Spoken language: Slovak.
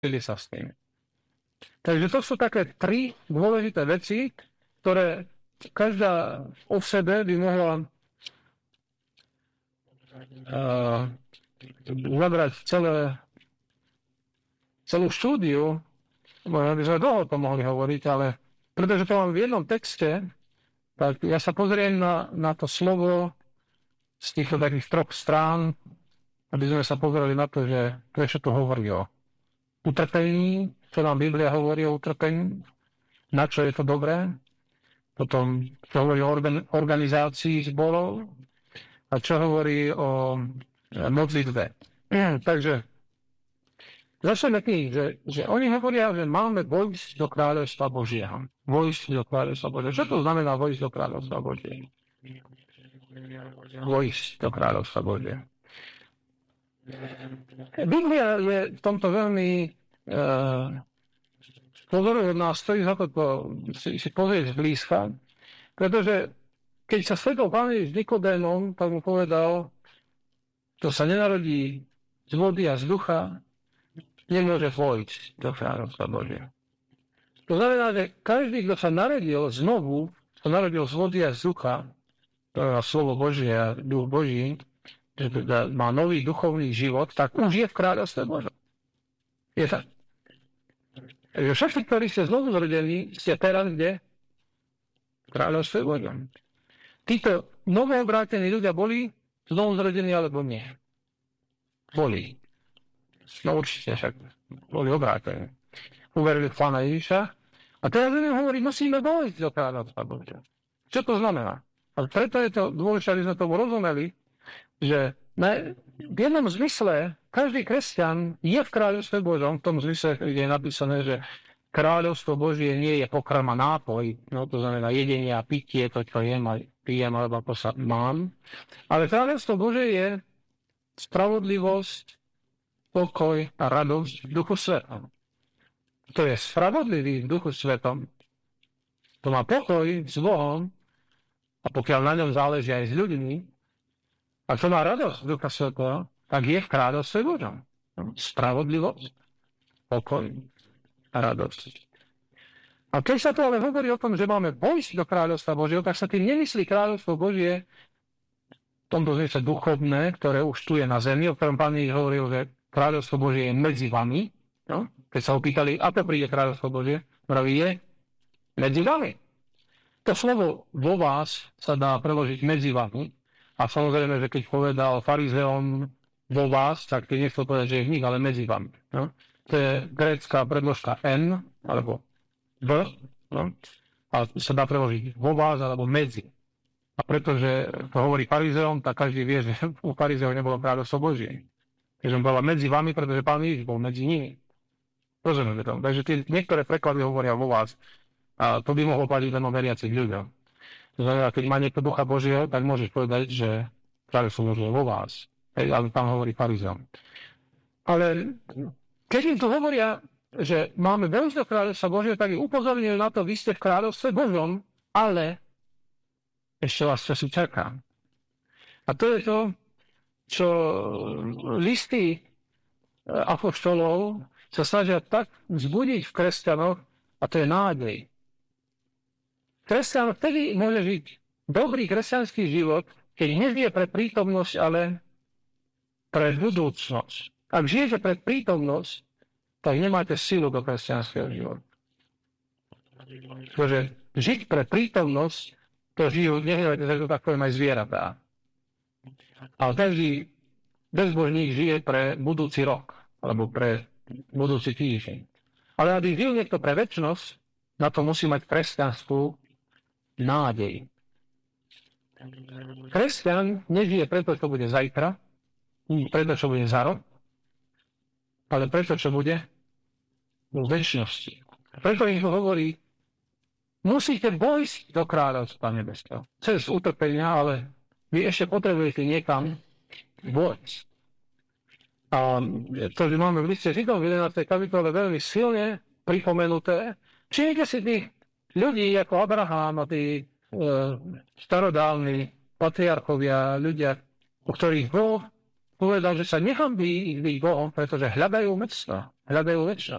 sa s tým. Takže to sú také tri dôležité veci, ktoré každá o sebe by mohla zabrať celú štúdiu, možno by sme dlho to mohli hovoriť, ale pretože to mám v jednom texte, tak ja sa pozriem na to slovo z týchto takých troch strán, aby sme sa pozreli na to, že prečo to hovorí o utrpení, čo nám Biblia hovorí o utrpení, na čo je to dobré, potom čo hovorí o organizácii zborov a čo hovorí o modlitbe. Takže začneme tým, že oni hovoria, že máme vojsť do kráľovstva Božieho. Vojsť do kráľovstva Božieho. Čo to znamená vojsť do kráľovstva Božieho? Vojsť do kráľovstva Božieho. Biblia je v tomto veľmi pozoruhodná, stojí za to si pozrieť zblízka, pretože keď sa stretol Pán Ježiš s Nikodémom, tak mu povedal, kto sa nenarodí z vody a z ducha, nemôže vojsť do kráľovstva Božieho. To znamená, že každý, kto sa narodil znovu, kto narodil z vody a z ducha, to je slovo Božie a duch Boží, že má nový duchovný život, tak už je v kráľovstve Božom. Je tak. Takže všetci, ktorí ste znovu zrodení, ste teraz kde? V kráľovstve Božom. Títo nové obrátení ľudia boli znovu zrodení alebo nie? Boli. No určite však boli obrátení. Uverili v Pána Ježiša. A teraz im hovorí, musíme vojsť do kráľovstva Božia. Čo to znamená? A preto je to dôležité, aby sme tomu rozumeli, že v jednom zmysle každý kresťan je v kráľovstve Božom, v tom zmysle, kde je napísané, že kráľovstvo Božie nie je pokrm a nápoj, no to znamená jedenie a pitie, to čo jem a pijem, alebo ako sa mám. Ale kráľovstvo Božie je spravodlivosť, pokoj a radosť v duchu svetom. To je spravodlivý v duchu svetom. To má pokoj s Bohom a pokiaľ na ňom záleží aj s ľuďmi, a to má radosť ducha svetého, tak je v kráľovstve Božom. Spravodlivosť, pokoj a radosť. A keď sa to ale hovorí o tom, že máme vojsť do kráľovstva Božieho, tak sa tým nemyslí kráľovstvo Božie v tomto zmysle duchovné, ktoré už tu je na zemi, o ktorom Pán Ježiš hovoril, že kráľovstvo Božie je medzi vami. No? Keď sa ho pýtali, ako príde kráľovstvo Božie, vraví, je medzi vami. To slovo vo vás sa dá preložiť medzi vami. A samozrejme, že keď povedal farizeom vo vás, tak keď nechcel povedať, že je v nich, ale medzi vami. No? To je grécka predložka N, alebo V, no? A sa dá preložiť vo vás, alebo medzi. A pretože to hovorí farizeom, tak každý vie, že u farizeov nebolo kráľovstvo Božie. Takže on bola medzi vami, pretože Pán Ježiš bol medzi nimi. Rozumieme to. Takže tie niektoré preklady hovoria vo vás. A to by mohlo platiť len o veriacich ľuďom. To znamená, keď má niekto ducha Božieho, tak môžeš povedať, že kráľovstvo Božie je vo vás. Ale tam hovorí farizeom. Ale keď im to hovoria, že máme veľmi do kráľovstva Božieho, tak ich upozorňujú na to, vy ste v kráľovstve Božom, ale ešte vás času čaká. A to je to, čo listy apoštolov sa snažia tak vzbudiť v kresťanoch, a to je nádej. Kresťan vtedy môže žiť dobrý kresťanský život, keď nežije pre prítomnosť, ale pre budúcnosť. Ak žijete pre prítomnosť, tak nemáte silu do kresťanského života. Pretože žiť pre prítomnosť, to žijú, nehnevajte sa, to tak poviem aj zvieratá. Ale každý bezbožník žije pre budúci rok, alebo pre budúci týždeň. Ale aby žil niekto pre večnosť, na to musí mať kresťanskú nádej. Kresťan nežije preto, čo bude zajtra, preto, čo bude za rok, ale preto, čo bude v večnosti. Preto im hovorí, musíte vojsť do kráľovstva nebeského. Cez utrpenia, ale vy ešte potrebujete niekam vojsť. A to, že máme v liste Židom v 11. kapitole veľmi silne pripomenuté, všimnite si tých ľudí ako Abraham a tí starodávni patriarchovia, ľudia, o ktorých Boh povedal, že sa nehambí ich byť Bohom, pretože hľadajú mesto. hľadajú väčšnosť.